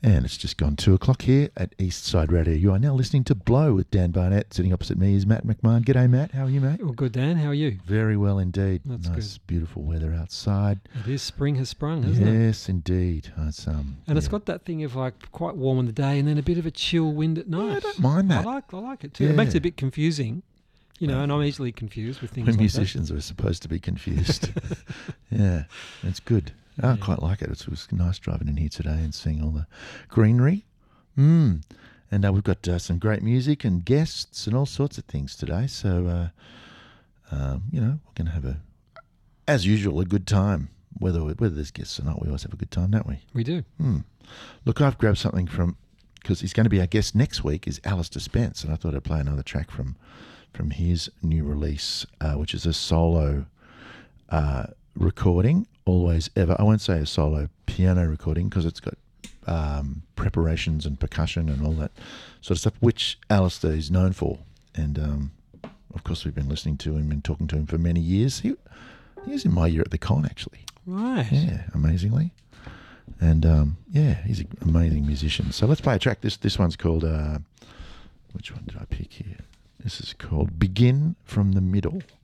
And it's just gone 2 o'clock here at Eastside Radio. You are now listening to Blow with Dan Barnett. Sitting opposite me is Matt McMahon. G'day, Matt. How are you, mate? Well, good, Dan. How are you? Very well indeed. That's nice, good. beautiful weather outside. It is. Spring has sprung, hasn't it? Yes, indeed. It's, And it's got that thing of like quite warm in the day and then a bit of a chill wind at night. I don't mind that. I like it too. Yeah. It makes it a bit confusing, you know, and I'm easily confused with things When like musicians are supposed to be confused. Yeah, it's good. I quite like it. It was nice driving in here today and seeing all the greenery. And we've got some great music and guests and all sorts of things today. So, you know, we're going to have, as usual, a good time. Whether there's guests or not, we always have a good time, don't we? We do. Look, I've grabbed something because he's going to be our guest next week, is Alistair Spence, and I thought I'd play another track from his new release, which is a solo recording, Always Ever. I won't say a solo piano recording because it's got preparations and percussion and all that sort of stuff, which Alistair is known for. And, of course, we've been listening to him and talking to him for many years. He was in my year at the Con, actually. Right. Yeah, amazingly. And, yeah, he's an amazing musician. So let's play a track. This one's called, which one did I pick here? This is called Begin from the Middle.